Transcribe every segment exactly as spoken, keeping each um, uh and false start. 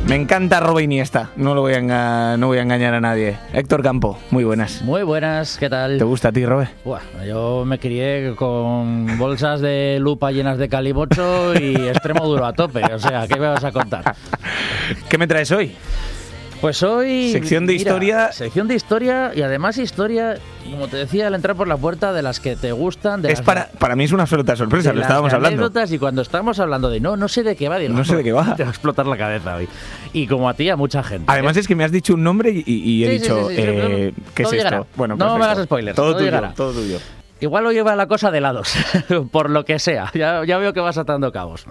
Me encanta Roba Iniesta, no lo voy a enga- no voy a engañar a nadie. Héctor Campo, muy buenas. Muy buenas, ¿qué tal? ¿Te gusta a ti, Robe? Buah, yo me crié con bolsas de lupa llenas de calimocho y extremo duro a tope, o sea, ¿qué me vas a contar? ¿Qué me traes hoy? Pues hoy... Sección de mira, historia. Sección de historia y además historia, como te decía al entrar por la puerta, de las que te gustan. De Es las, para, para mí es una absoluta sorpresa, de lo las estábamos hablando. anécdotas, y cuando estábamos hablando de no, no sé de qué va, digo, No sé de qué va. Te va a explotar la cabeza hoy. Y como a ti, a mucha gente. Además es que me has dicho un nombre y, y he Sí, sí, dicho, sí, sí, sí, eh, sí. ¿qué es Todo esto? llegará. Bueno, No me perfecto. hagas spoilers, Todo todo tuyo, llegará. todo tuyo. Igual hoy lleva la cosa de helados, por lo que sea. Ya, ya veo que vas atando cabos.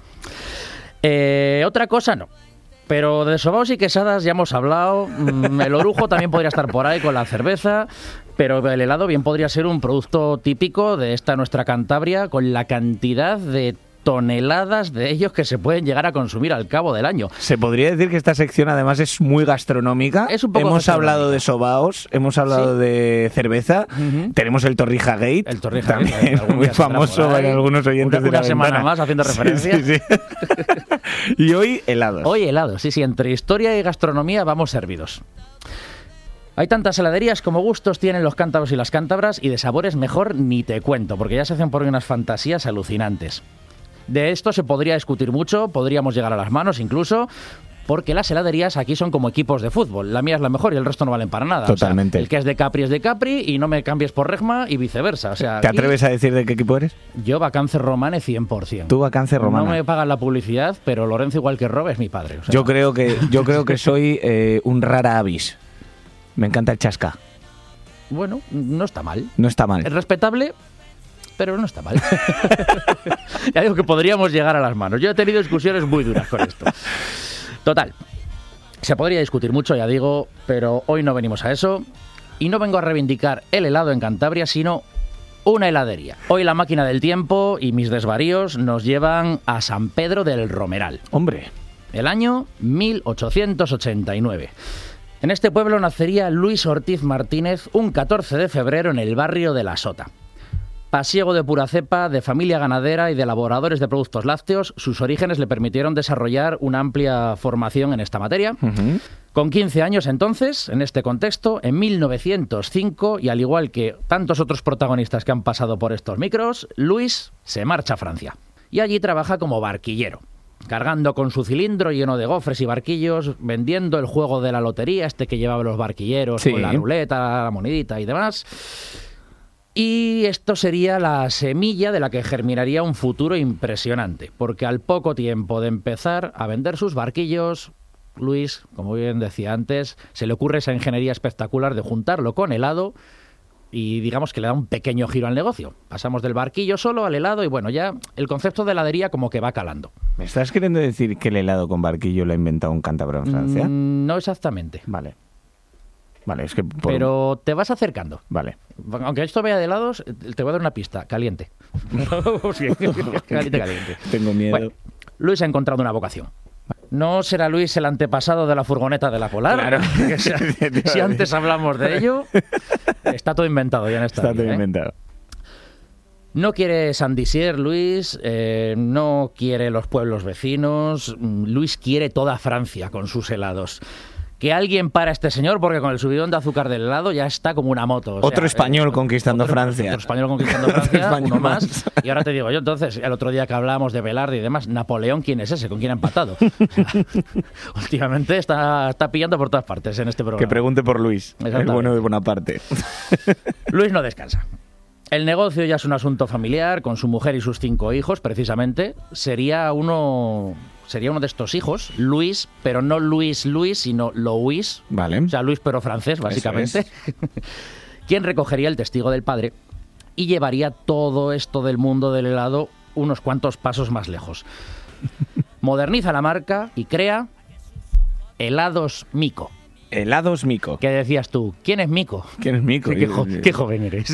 Eh, otra cosa no. Pero de sobaos y quesadas ya hemos hablado. Mm, El orujo también podría estar por ahí con la cerveza. Pero el helado bien podría ser un producto típico de esta nuestra Cantabria, con la cantidad de toneladas de ellos que se pueden llegar a consumir al cabo del año. Se podría decir que esta sección además es muy gastronómica. Es un poco hemos gastronómica. hablado de sobaos, hemos hablado Sí. de cerveza, Ujú. tenemos el Torrija Gate, El Torrija también Gate, algún muy día saldrá famoso por ahí. en algunos oyentes Una- de la una semana ventana. más haciendo Sí, referencia. sí, sí. Y hoy helados. Hoy helado, sí, sí, entre historia y gastronomía vamos servidos. Hay tantas heladerías como gustos tienen los cántabros y las cántabras, y de sabores mejor ni te cuento, porque ya se hacen por unas fantasías alucinantes. De esto se podría discutir mucho, podríamos llegar a las manos incluso, porque las heladerías aquí son como equipos de fútbol. La mía es la mejor y el resto no valen para nada. Totalmente. O sea, el que es de Capri es de Capri y no me cambies por Regma y viceversa. O sea, ¿Te aquí atreves a decir de qué equipo eres? yo Vacance Romane cien por ciento. Tú Vacance Romana. No me pagan la publicidad, pero Lorenzo, igual que Rob, es mi padre. O sea, Yo creo que yo creo que soy eh, un rara avis. Me encanta el chasca. bueno, no está mal. No está mal. Es respetable, pero no está mal. Ya digo que podríamos llegar a las manos. Yo he tenido discusiones muy duras con esto. Total. Se podría discutir mucho, ya digo, pero hoy no venimos a eso. Y no vengo a reivindicar el helado en Cantabria, sino una heladería. Hoy la máquina del tiempo y mis desvaríos nos llevan a San Pedro del Romeral. Hombre, El año mil ochocientos ochenta y nueve. En este pueblo nacería Luis Ortiz Martínez un catorce de febrero en el barrio de La Sota. Pasiego de pura cepa, de familia ganadera y de elaboradores de productos lácteos, sus orígenes le permitieron desarrollar una amplia formación en esta materia. ujú. Con quince años entonces, en este contexto, en mil novecientos cinco, y al igual que tantos otros protagonistas que han pasado por estos micros, Luis se marcha a Francia. Y allí trabaja como barquillero, cargando con su cilindro lleno de gofres y barquillos, vendiendo el juego de la lotería, este que llevaban los barquilleros, Sí. con la ruleta, la monedita y demás. Y esto sería la semilla de la que germinaría un futuro impresionante, porque al poco tiempo de empezar a vender sus barquillos, Luis, como bien decía antes, se le ocurre esa ingeniería espectacular de juntarlo con helado y digamos que le da un pequeño giro al negocio. Pasamos del barquillo solo al helado y bueno, ya el concepto de heladería como que va calando. ¿Me estás queriendo decir que el helado con barquillo lo ha inventado un cántabro en Francia? Mm, no exactamente, Vale. Vale, es que... por- pero te vas acercando. Vale. Aunque esto vea de helados, te voy a dar una pista. Caliente. Caliente, caliente. Tengo miedo. Bueno, Luis ha encontrado una vocación. No será Luis el antepasado de la furgoneta de la Polar. Claro. Que sea- si antes hablamos de ello, está todo inventado ya en esta Está vida, todo ¿eh? inventado. No quiere Saint-Dizier, Luis, eh, no quiere los pueblos vecinos. mm, Luis quiere toda Francia con sus helados. Que alguien para a este señor, porque con el subidón de azúcar del helado ya está como una moto. o Otro sea, español eh, conquistando otro- Francia. Otro español conquistando Francia, español uno más. más. Y ahora te digo yo, entonces, el otro día que hablábamos de Velarde y demás, Napoleón, ¿quién es ese? ¿Con quién ha empatado? O sea, últimamente está, está pillando por todas partes en este programa. Que pregunte por Luis, el Exactamente. bueno de Bonaparte. Luis no descansa. El negocio ya es un asunto familiar, con su mujer y sus cinco hijos, precisamente. Sería uno, sería uno de estos hijos, Luis, pero no Luis Luis, sino Louis. Vale. O sea, Luis pero francés, básicamente. Eso Quien recogería el testigo del padre y llevaría todo esto del mundo del helado unos cuantos pasos más lejos. Moderniza la marca y crea Helados Mico. Helados Mico. ¿Qué decías tú? ¿Quién es Mico? ¿Quién es Mico? ¿Qué, jo- qué joven eres?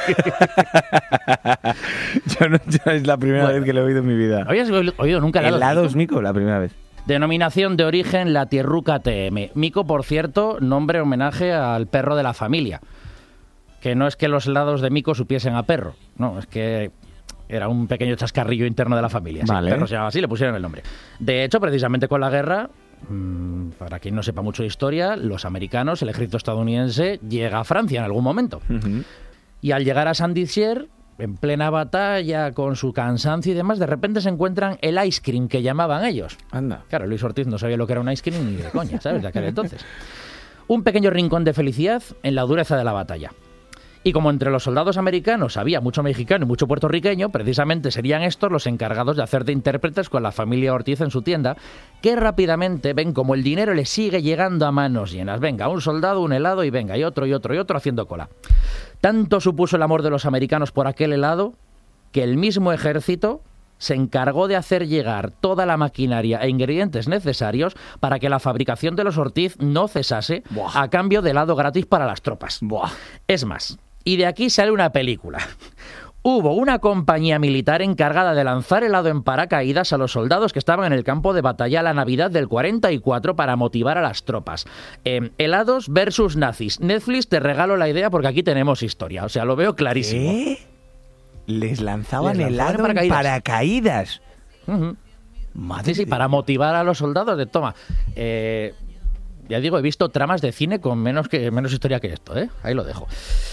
Yo no, yo es la primera Bueno. vez que lo he oído en mi vida. ¿Habías oído nunca helados, Helados Mico? Mico, la primera vez. Denominación de origen la Tierruca T M. Mico, por cierto, nombre homenaje al perro de la familia. Que no es que los helados de Mico supiesen a perro. No, es que era un pequeño chascarrillo interno de la familia. Sí, Vale. el perro se llamaba así, le pusieron el nombre. De hecho, precisamente con la guerra, mmm, para quien no sepa mucho de historia, los americanos, el ejército estadounidense, llega a Francia en algún momento. Uh-huh. Y al llegar a Saint-Dizier, en plena batalla, con su cansancio y demás, de repente se encuentran el ice cream que llamaban ellos. Anda. Claro, Luis Ortiz no sabía lo que era un ice cream ni de coña, ¿sabes? De aquel entonces. Un pequeño rincón de felicidad en la dureza de la batalla. Y como entre los soldados americanos había mucho mexicano y mucho puertorriqueño, precisamente serían estos los encargados de hacer de intérpretes con la familia Ortiz en su tienda, que rápidamente ven como el dinero les sigue llegando a manos llenas. Venga, un soldado, un helado y venga, y otro, y otro, y otro haciendo cola. Tanto supuso el amor de los americanos por aquel helado que el mismo ejército se encargó de hacer llegar toda la maquinaria e ingredientes necesarios para que la fabricación de los Ortiz no cesase. Buah. A cambio de helado gratis para las tropas. Buah. Es más, y de aquí sale una película. Hubo una compañía militar encargada de lanzar helado en paracaídas a los soldados que estaban en el campo de batalla la Navidad del cuarenta y cuatro para motivar a las tropas. Eh, helados versus nazis. Netflix, te regalo la idea porque aquí tenemos historia. O sea, lo veo clarísimo. ¿Qué? Les lanzaban, Les lanzaban helado en paracaídas. paracaídas. Uh-huh. Madre sí, sí, para motivar a los soldados de toma. Eh, ya digo, he visto tramas de cine con menos, que, menos historia que esto, ¿eh? Ahí lo dejo.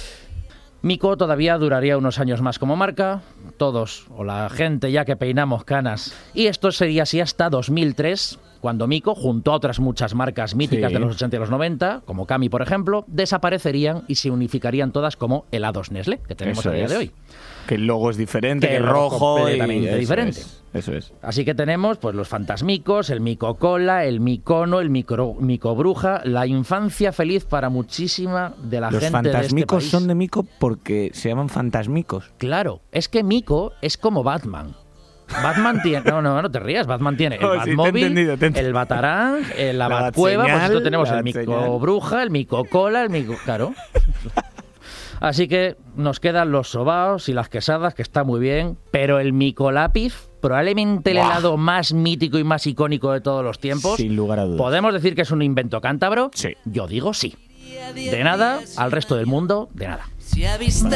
Miko todavía duraría unos años más como marca, todos, o la gente ya que peinamos canas. Y esto sería así hasta dos mil tres, cuando Miko, junto a otras muchas marcas míticas sí. de los ochenta y los noventa, como Cami por ejemplo, desaparecerían y se unificarían todas como helados Nestlé, que tenemos Eso a día es. de hoy. Que el logo es diferente, que, que el rojo completamente y diferente. Es, eso es. Así que tenemos pues los fantasmicos, el Mico Cola, el Micono, el micro, Mico Bruja, la infancia feliz para muchísima de la los gente de este país. Los fantasmicos son de Mico porque se llaman fantasmicos. Claro, es que Mico es como Batman. Batman tiene... No, no, no te rías. Batman tiene el oh, Batmóvil, sí, el Batarang, el, la, la Batcueva, pues esto tenemos el Mico señal. Bruja, el Mico Cola, el Mico... Claro. Así que nos quedan los sobaos y las quesadas, que está muy bien, pero el Mico Lápiz, probablemente el ¡Buah! helado más mítico y más icónico de todos los tiempos. Sin lugar a dudas. ¿Podemos decir que es un invento cántabro? Sí. Yo digo sí. De nada, al resto del mundo, de nada.